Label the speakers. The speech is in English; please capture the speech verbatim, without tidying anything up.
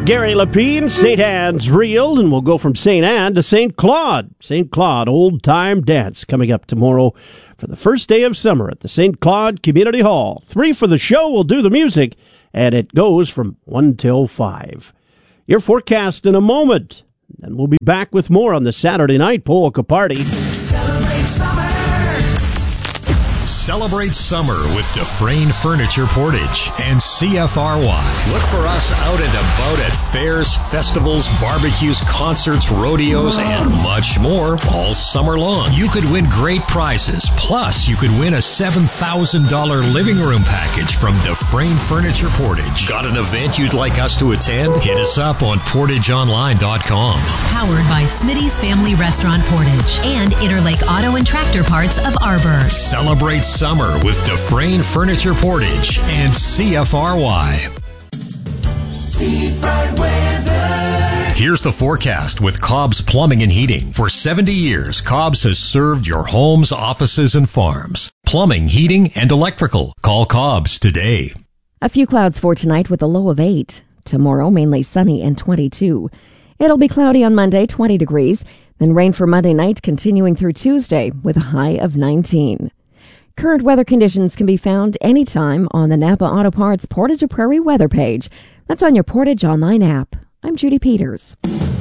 Speaker 1: Gary Lapine, Saint Anne's Reel, and we'll go from Saint Anne to Saint Claude. Saint Claude Old Time Dance coming up tomorrow for the first day of summer at the Saint Claude Community Hall. Three for the show will do the music, and it goes from one till five. Your forecast in a moment, and we'll be back with more on the Saturday night polka party.
Speaker 2: Celebrate summer! Celebrate summer with Dufresne Furniture Portage and C F R Y. Look for us out and about at fairs, festivals, barbecues, concerts, rodeos, and much more all summer long. You could win great prizes. Plus, you could win a seven thousand dollars living room package from Dufresne Furniture Portage. Got an event you'd like us to attend? Hit us up on portage online dot com.
Speaker 3: Powered by Smitty's Family Restaurant Portage and Interlake Auto and Tractor Parts of Arbor.
Speaker 2: Celebrate summer with Dufresne Furniture Portage and C F R Y. Seafront weather. Here's the forecast with Cobb's Plumbing and Heating. For seventy years, Cobb's has served your homes, offices, and farms. Plumbing, heating, and electrical. Call Cobb's today.
Speaker 4: A few clouds for tonight with a low of eight. Tomorrow, mainly sunny and twenty-two. It'll be cloudy on Monday, twenty degrees. Then rain for Monday night, continuing through Tuesday with a high of nineteen. Current weather conditions can be found anytime on the Napa Auto Parts Portage to Prairie weather page. That's on your Portage Online app. I'm Judy Peters.